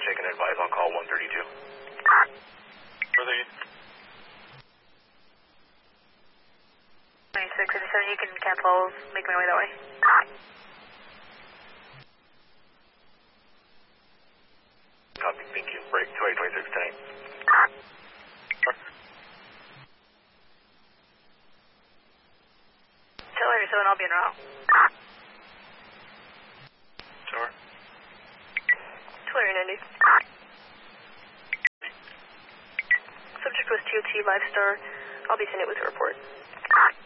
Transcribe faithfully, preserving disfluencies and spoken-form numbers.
check and advise on call one thirty-two. For the twenty-six fifty-seven, you can cancel, make my way that way. Copy, thank you. Break two eight twenty-six tonight. Tell her seven, I'll be en route. sure. Tulare ninety. Subject was T O T Live Star. I'll be sending it with a report.